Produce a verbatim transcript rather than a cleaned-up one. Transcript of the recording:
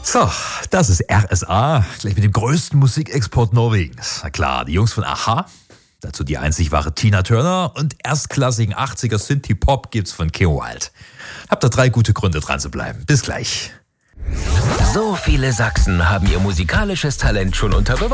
So, das ist R S A, gleich mit dem größten Musikexport Norwegens. Na klar, die Jungs von a-ha, dazu die einzig wahre Tina Turner und erstklassigen achtziger Synthie-Pop gibt's von Kim Wilde. Habt da drei gute Gründe dran zu bleiben. Bis gleich. So viele Sachsen haben ihr musikalisches Talent schon unter Beweis